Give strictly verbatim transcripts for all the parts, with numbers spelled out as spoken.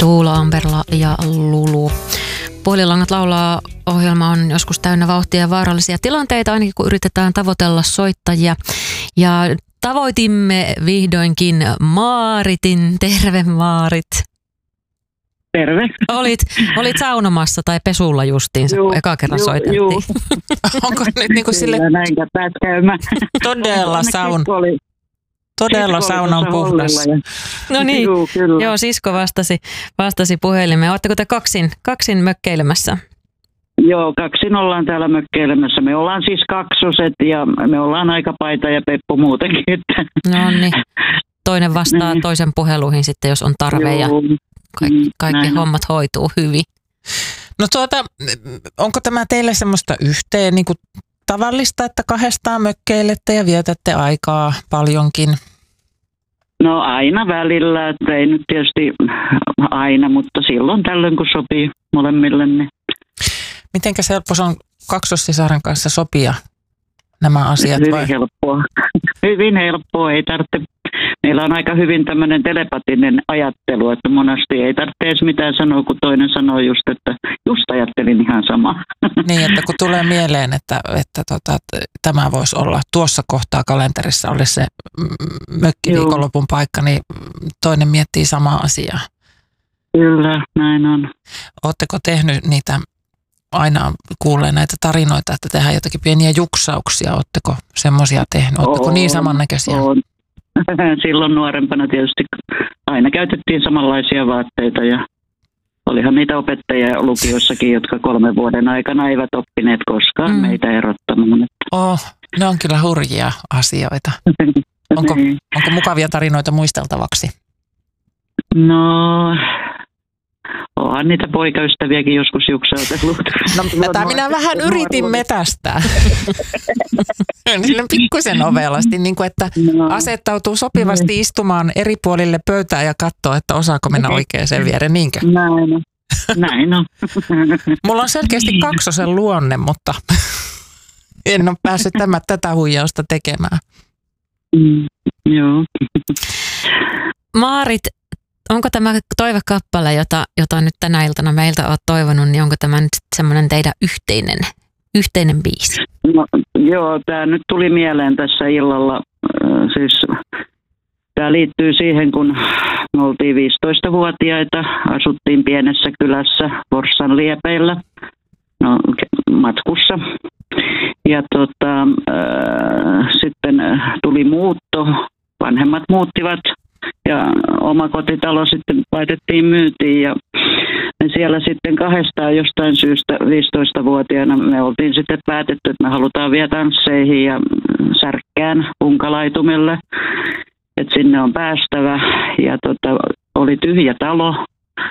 Tuula, Amberla ja Lulu. Puhelinlangat laulaa -ohjelma on joskus täynnä vauhtia ja vaarallisia tilanteita, ainakin kun yritetään tavoitella soittajia. Ja tavoitimme vihdoinkin Maaritin. Terve, Maarit. Terve. Olit, olit saunomassa tai pesulla justiinsa, kun eka kerran juu, soiteltiin. Juu. Onko nyt niin kuin sille näinkä pääs käymään. todella saun, todella saunan puhdas? Ja... No niin, juu, joo, sisko vastasi, vastasi puhelimeen. Oletteko te kaksin, kaksin mökkeilemässä? Joo, kaksin ollaan täällä mökkeilemässä. Me ollaan siis kaksoset ja me ollaan Aikapaita ja Peppu muutenkin. Että... No niin, toinen vastaa niin. toisen puheluihin sitten, jos on tarve. Ja... Kaikki, kaikki hommat hoituu hyvin. No tuota, onko tämä teille semmoista yhteen niin kuin tavallista, että kahdestaan mökkeilette ja vietätte aikaa paljonkin? No aina välillä, että ei nyt tietysti aina, mutta silloin tällöin kun sopii molemmille. Niin. Mitenkä se helppo on kaksossisaren kanssa sopia nämä asiat? Hyvin vai? helppoa. Hyvin helppoa, ei tarvitse. Meillä on aika hyvin tämmöinen telepatinen ajattelu, että monesti ei tarvitse edes mitään sanoa, kun toinen sanoo just, että just ajattelin ihan sama. Niin, että kun tulee mieleen, että, että tota, tämä voisi olla tuossa kohtaa kalenterissa, olisi se mökkiviikonlopun paikka, niin toinen miettii samaa asiaa. Kyllä, näin on. Oletteko tehnyt niitä, aina kuulee näitä tarinoita, että tehdään jotakin pieniä juksauksia, oletteko semmoisia tehnyt? Oletteko on, niin samannäköisiä? On. Silloin nuorempana tietysti aina käytettiin samanlaisia vaatteita ja olihan niitä opettajia lukiossakin, jotka kolmen vuoden aikana eivät oppineet koskaan mm. meitä erottamaan. Oh, ne on kyllä hurjia asioita. Onko, onko mukavia tarinoita muisteltavaksi? No, onhan niitä poikaystäviäkin joskus juksautellut. No, tätä minä vähän yritin metästää. Silleen pikkusen ovelasti, niin kuin, että no. asettautuu sopivasti istumaan eri puolille pöytää ja katsoo, että osaako mennä oikeaan viereen, niinkö? Näin on. Näin on. Mulla on selkeästi kaksosen luonne, mutta en ole päässyt tämä, tätä huijausta tekemään. Mm, joo. Maarit, onko tämä toivekappale, jota, jota nyt tänä iltana meiltä olet toivonut, niin onko tämä nyt semmoinen teidän yhteinen, yhteinen biisi? No, joo, tämä nyt tuli mieleen tässä illalla. Siis, tämä liittyy siihen, kun me oltiin viisitoistavuotiaita, asuttiin pienessä kylässä Forssan liepeillä, no, matkussa. Ja tota, äh, sitten tuli muutto, vanhemmat muuttivat. Ja oma kotitalo sitten laitettiin myyntiin ja me siellä sitten kahdestaan jostain syystä viisitoistavuotiaana me oltiin sitten päätetty, että me halutaan vielä tansseihin ja Särkkään punkalaitumelle, että sinne on päästävä. Ja tota, oli tyhjä talo,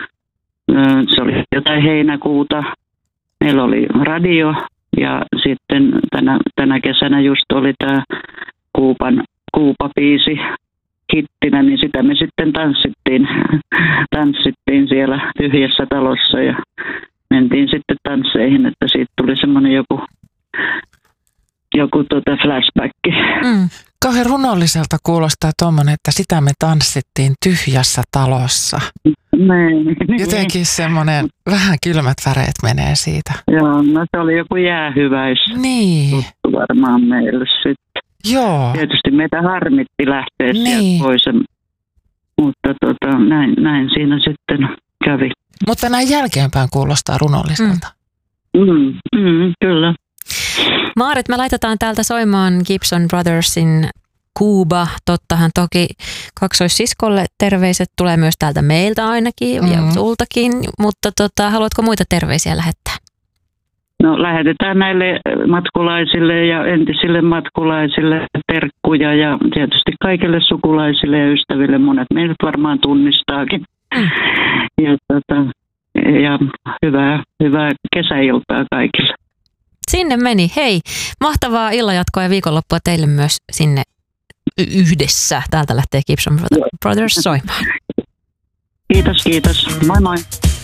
se oli jotain heinäkuuta, meillä oli radio ja sitten tänä, tänä kesänä just oli tämä Kuupan Kuupa-biisi hittinä, niin sitä me sitten tanssittiin, tanssittiin siellä tyhjässä talossa ja mentiin sitten tansseihin, että siitä tuli semmoinen joku, joku tota flashback. Mm. Kauhean runolliselta kuulostaa tuommoinen, että sitä me tanssittiin tyhjässä talossa. Näin. Jotenkin semmoinen vähän kylmät väreet menee siitä. Joo, no se oli joku jäähyväis. Niin. Varmaan meille sitten. Joo. Tietysti meitä harmitti lähteä niin. sieltä pois, mutta tota, näin, näin siinä sitten kävi. Mutta näin jälkeenpäin kuulostaa runolliselta. Mm. Mm, mm, kyllä. Maarit, me laitetaan täältä soimaan Gibson Brothersin Kuuba. Tottahan toki kaksoissiskolle terveiset tulee myös täältä meiltä ainakin mm. ja sultakin, mutta tota, haluatko muita terveisiä lähettää? No lähetetään näille matkulaisille ja entisille matkulaisille terkkuja ja tietysti kaikille sukulaisille ja ystäville. Monet meidät varmaan tunnistaakin. Mm. Ja, tota, ja hyvää, hyvää kesäiltaa kaikille. Sinne meni. Hei, mahtavaa illanjatkoa ja viikonloppua teille myös sinne yhdessä. Täältä lähtee Gibson Brothers soimaan. Kiitos, kiitos. Moi moi.